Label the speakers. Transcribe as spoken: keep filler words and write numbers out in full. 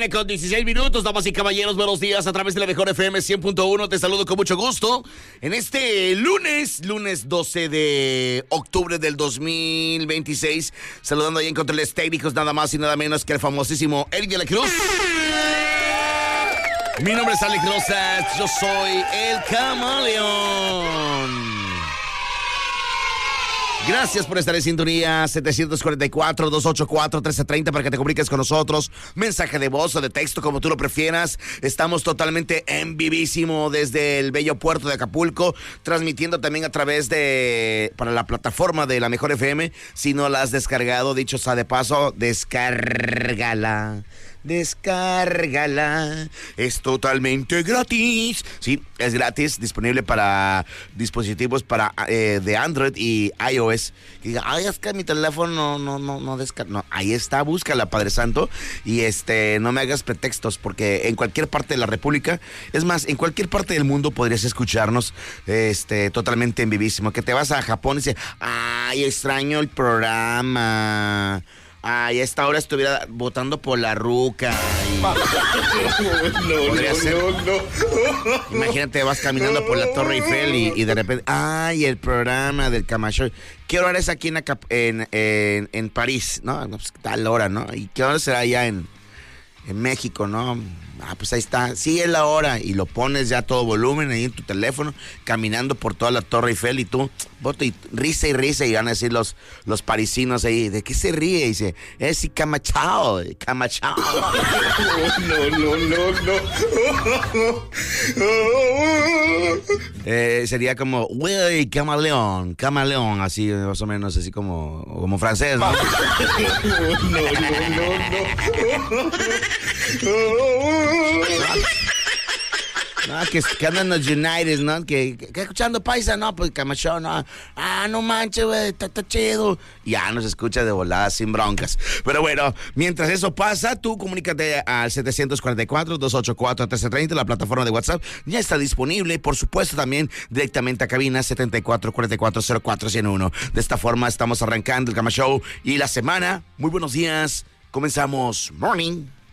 Speaker 1: nueve con dieciséis minutos, damas y caballeros, buenos días a través de la mejor F M cien punto uno. Te saludo con mucho gusto en este lunes, lunes doce de octubre del dos mil veintiséis. Saludando ahí en controles técnicos, nada más y nada menos que el famosísimo Eric de la Cruz. Mi nombre es Alex Rosas, yo soy el Camaleón. Gracias por estar en sintonía. Setecientos cuarenta y cuatro, doscientos ochenta y cuatro, trece treinta para que te comuniques con nosotros. Mensaje de voz o de texto, como tú lo prefieras. Estamos totalmente en vivísimo desde el bello puerto de Acapulco, transmitiendo también a través de, para la plataforma de la Mejor F M. Si no la has descargado, dicho sea de paso, descárgala. Descárgala, es totalmente gratis. Sí, es gratis, disponible para dispositivos para eh, de Android y iOS. Que diga, ay, es que mi teléfono no, no, no, no descarga. No, ahí está, búscala, Padre Santo. Y este, no me hagas pretextos, porque en cualquier parte de la República, es más, en cualquier parte del mundo podrías escucharnos este, totalmente en vivísimo. Que te vas a Japón y dices, ay, extraño el programa. Ay, a esta hora estuviera votando por la ruca. Y...
Speaker 2: No, no, no, no.
Speaker 1: Imagínate, vas caminando por la Torre Eiffel y, y de repente, ay, el programa del Camacho. ¿Qué hora es aquí en, en, en, en París? No, no, pues tal hora, ¿no? ¿Y qué hora será allá en, en México, no? Ah, pues ahí está, sí es la hora, y lo pones ya a todo volumen ahí en tu teléfono, caminando por toda la Torre Eiffel, y tú, voto y risa y risa, y van a decir los, los parisinos ahí, ¿de qué se ríe? Y dice, es y camachao, camachao.
Speaker 2: No, no, no, no.
Speaker 1: eh, sería como, güey, camaleón, camaleón, así, más o menos, así como, como francés, ¿no?
Speaker 2: No, no, no, no.
Speaker 1: No, que, que andan los United, ¿no? Que, que, que escuchando paisa, no, pues Camacho, no. Ah, no manches, güey, está, está chido. Ya nos escucha de volada sin broncas. Pero bueno, mientras eso pasa, tú comunícate al setecientos cuarenta y cuatro, doscientos ochenta y cuatro, trece treinta, la plataforma de WhatsApp ya está disponible. Por supuesto, también directamente a cabina setenta y cuatro, cuarenta y cuatro, cero cuatro, ciento uno. De esta forma estamos arrancando el Camacho y la semana. Muy buenos días. Comenzamos. Morning.